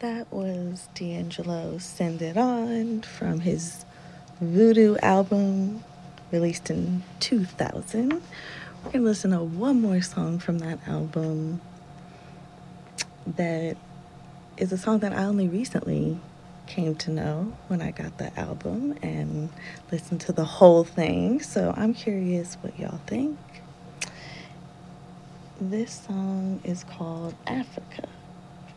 That was D'Angelo Send It On from his Voodoo album released in 2000. We're going to listen to one more song from that album that is a song that I only recently came to know when I got the album and listened to the whole thing. So I'm curious what y'all think. This song is called Africa.